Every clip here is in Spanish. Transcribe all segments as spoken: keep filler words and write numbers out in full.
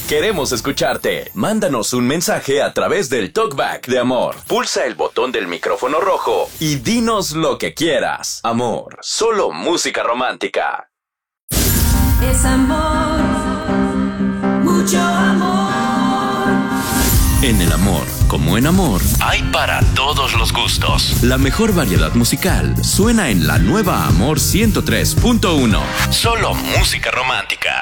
Queremos escucharte. Mándanos un mensaje a través del Talkback de Amor. Pulsa el botón del micrófono rojo y dinos lo que quieras. Amor, solo música romántica. Es amor, mucho amor. En el amor, como en amor, hay para todos los gustos. La mejor variedad musical suena en la nueva Amor ciento tres punto uno. Solo música romántica.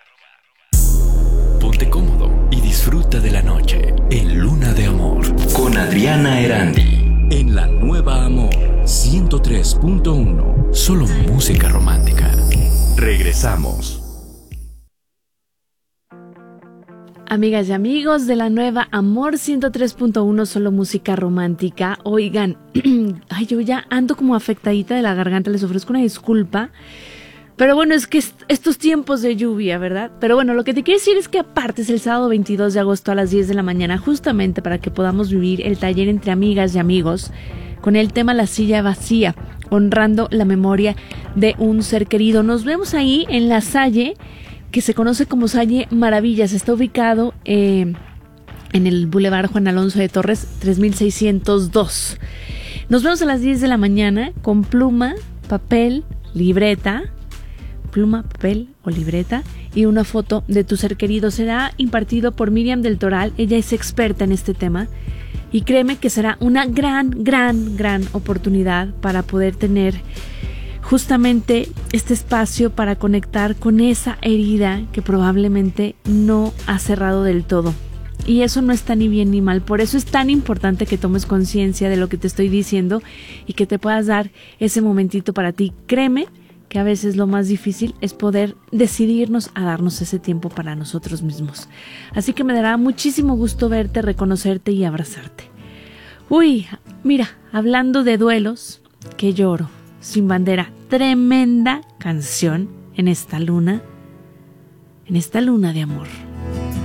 Ponte cómodo y disfruta de la noche en Luna de Amor con Adriana Erandi. En la nueva Amor ciento tres punto uno. Solo música romántica. Regresamos. Amigas y amigos de la nueva Amor ciento tres punto uno, solo música romántica. Oigan, ay, yo ya ando como afectadita de la garganta, les ofrezco una disculpa. Pero bueno, es que est- estos tiempos de lluvia, ¿verdad? Pero bueno, lo que te quiero decir es que aparte es el sábado veintidós de agosto a las diez de la mañana, justamente para que podamos vivir el taller entre amigas y amigos con el tema La Silla Vacía, honrando la memoria de un ser querido. Nos vemos ahí en La Salle, que se conoce como Salle Maravillas. Está ubicado eh, en el Boulevard Juan Alonso de Torres, tres mil seiscientos dos. Nos vemos a las diez de la mañana con pluma, papel, libreta, pluma, papel o libreta y una foto de tu ser querido. Será impartido por Miriam del Toral. Ella es experta en este tema y créeme que será una gran, gran, gran oportunidad para poder tener justamente este espacio para conectar con esa herida que probablemente no ha cerrado del todo. Y eso no está ni bien ni mal. Por eso es tan importante que tomes conciencia de lo que te estoy diciendo y que te puedas dar ese momentito para ti. Créeme que a veces lo más difícil es poder decidirnos a darnos ese tiempo para nosotros mismos. Así que me dará muchísimo gusto verte, reconocerte y abrazarte. Uy, mira, hablando de duelos, que lloro. Sin Bandera, tremenda canción en esta luna, en esta luna de amor.